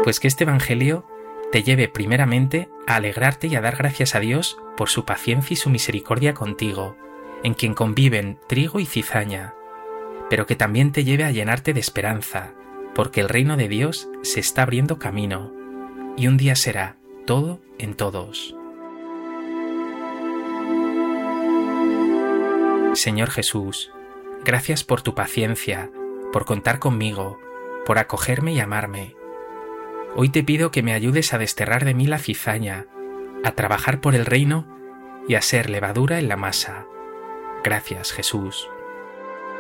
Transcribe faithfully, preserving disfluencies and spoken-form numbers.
Pues que este Evangelio te lleve primeramente a alegrarte y a dar gracias a Dios por su paciencia y su misericordia contigo, en quien conviven trigo y cizaña, pero que también te lleve a llenarte de esperanza, porque el reino de Dios se está abriendo camino, y un día será todo en todos. Señor Jesús, gracias por tu paciencia, por contar conmigo, por acogerme y amarme. Hoy te pido que me ayudes a desterrar de mí la cizaña, a trabajar por el reino y a ser levadura en la masa. Gracias, Jesús.